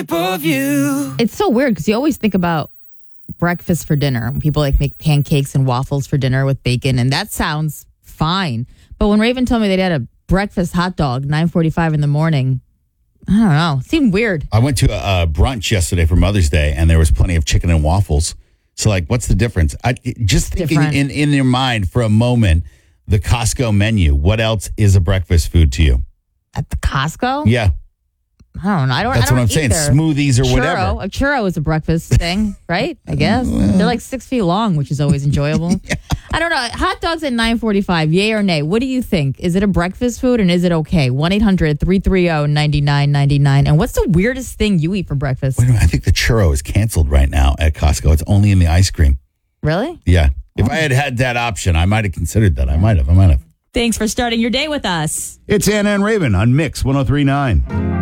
shape of you. It's so weird because you always think about breakfast for dinner. When people like make pancakes and waffles for dinner with bacon, and that sounds fine. But when Raven told me they had a breakfast hot dog, 9:45 in the morning, I don't know. It seemed weird. I went to a brunch yesterday for Mother's Day, and there was plenty of chicken and waffles. So, like, what's the difference? Just thinking in your mind for a moment, the Costco menu, what else is a breakfast food to you? At the Costco? Yeah. I don't know. That's what I'm saying. Smoothies or whatever. A churro is a breakfast thing, right? I guess. They're like 6 feet long, which is always enjoyable. Yeah. I don't know. Hot dogs at 9:45, yay or nay? What do you think? Is it a breakfast food and is it okay? 1-800-330-9999. And what's the weirdest thing you eat for breakfast? Wait a minute. I think the churro is canceled right now at Costco. It's only in the ice cream. Really? Yeah. If I had that option, I might have considered that. I might have. Thanks for starting your day with us. It's Anna and Raven on Mix 103.9.